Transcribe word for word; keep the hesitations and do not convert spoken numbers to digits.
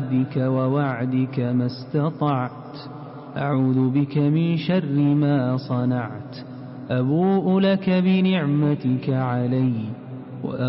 عهدك ووعدك ما استطعت، أعوذ بك من شر ما صنعت، أبوء لك بنعمتك علي